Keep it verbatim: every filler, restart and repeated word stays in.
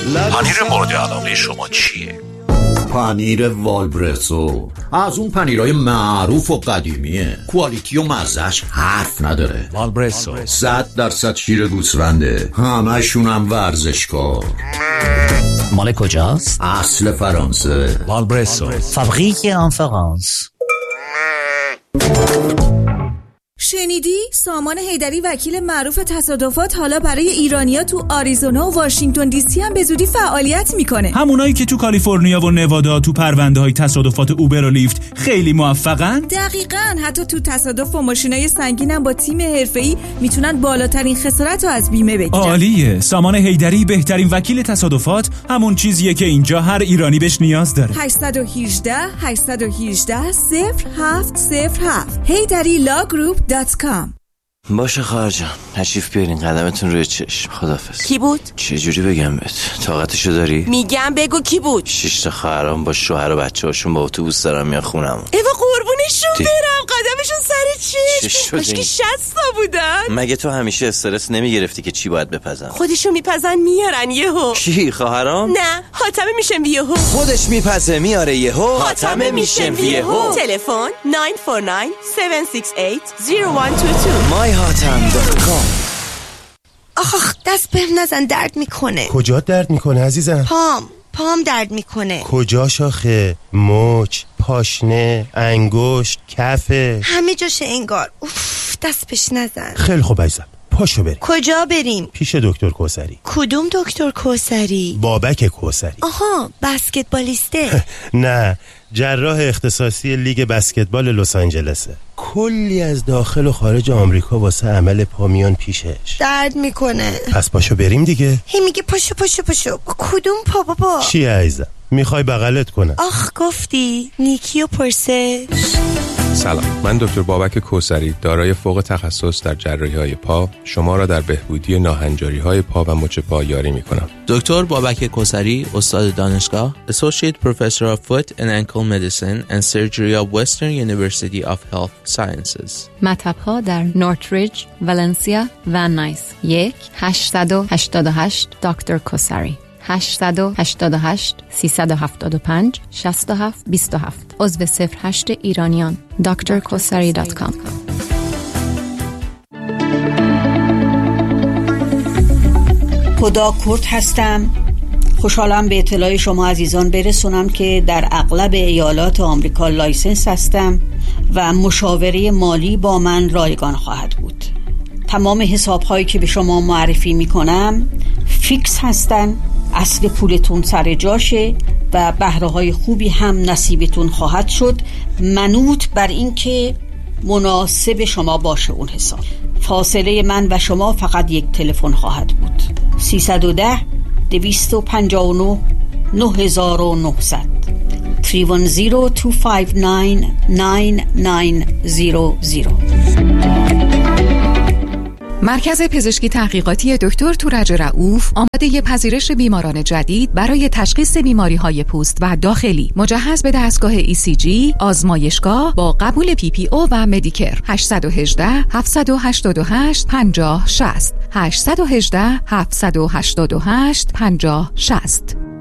پنیر مورد علاقه شما چیه؟ پنیر والبرسو از اون پنیرهای معروف و قدیمیه، کوالیتی و مزهش حرف نداره. والبرسو صد درصد شیر گوسفنده، همشون هم ورزشکار. مال کجاست؟ اصل فرانسه. والبرسو فابریک آن فرانس. شنیدی؟ سامان حیدری وکیل معروف تصادفات حالا برای ایرانیا تو آریزونا و واشنگتن دی سی هم به زودی فعالیت میکنه. همونایی که تو کالیفرنیا و نوادا تو پرونده های تصادفات اوبر و لیفت خیلی موفقن؟ دقیقاً. حتی تو تصادف و ماشینای سنگین هم با تیم حرفه‌ای میتونن بالاترین خسارت رو از بیمه بگیرن. عالیه. سامان حیدری بهترین وکیل تصادفات، همون چیزیه که اینجا هر ایرانی بهش نیاز داره. هشت یک هشت هشت یک هشت صفر هفت صفر هفت حیدری لا گروپ دات کام. باشه خواهر جان، تشریف بیارین، قدمتون روی چشم. خدافظ. کی بود؟ چه جوری بگم بهت؟ طاقتشو داری؟ میگم بگو کی بود؟ شش تا خواهرام با شوهر و بچه‌هاشون با اتوبوس دارن میان خونم. ایوا قربونشون برم، قدمشون سر چشم. کاش که شصت تا بودن. مگه تو همیشه استرس نمیگرفتی که چی باید بپزن؟ خودشون میپزن میارن یهو. کی خواهرام؟ نه، حاتمه میشم یهو. خودش میپزه میاره یهو. حاتمه میشم یهو. تلفن نه چهار نه هفت شش هشت صفر یک دو دو. مای هاتم دات کام. آخ دست بهم نزن، درد میکنه. کجا درد میکنه عزیزم؟ پام پام درد میکنه. کجا شاخه؟ مچ، پاشنه، انگشت، کفه، همه جاشه انگار. اوف دست بهش نزن. خیلی خوب عزیزم، پاشو بریم. کجا بریم؟ پیش دکتر کوثری. کدوم دکتر کوثری؟ بابک کوثری. آها، بسکتبالیسته. نه، جراح اختصاصی لیگ بسکتبال لس آنجلسه. کلی از داخل و خارج آمریکا واسه عمل پا میان پیشش. درد میکنه. پس پاشو بریم دیگه. هی میگه پاشو پاشو پاشو. کدوم پا بابا؟ چی عزیزم؟ میخوای بغلت کنم؟ آخ گفتی نیکی و پرسش. سلام، من دکتر بابک کوثری، دارای فوق تخصص در جراحی‌های پا، شما را در بهبودی ناهنجاری‌های پا و مچ پا یاری می‌کنم. دکتر بابک کوثری، استاد دانشگاه، Associate Professor of Foot and Ankle Medicine and Surgery of Western University of Health Sciences. مطب‌ها در نورتریج، ولنسیا و نایس. یک هشت هشت هشت دکتر کوثری. هشت هشت هشت سه هفت پنج شش هفت دو هفت. عضو صفر هشت ایرانیان. دکتر کوثری دات کام. خدا کرد هستم. خوشحالم به اطلاع شما عزیزان برسونم که در اغلب ایالات آمریکا لایسنس هستم و مشاوره مالی با من رایگان خواهد بود. تمام حساب هایی که به شما معرفی می کنم فیکس هستن، اصل پولتون سر جاشه و بهره های خوبی هم نصیبتون خواهد شد، منوط بر این که مناسب شما باشه اون حساب. فاصله من و شما فقط یک تلفن خواهد بود. سیصد و ده دویست و پنجاه و نه نه هزار و نهصد سه یک صفر دو پنج نه نه نه صفر صفر. مرکز پزشکی تحقیقاتی دکتر تورج رؤوف آماده پذیرش بیماران جدید برای تشخیص بیماری‌های پوست و داخلی، مجهز به دستگاه ای سی جی، آزمایشگاه با قبول پی پی او و مدیکر. هشت یک هشت هفت هشت هشت پنجاه شصت هشت یک هشت هفت هشت هشت پنجاه شصت.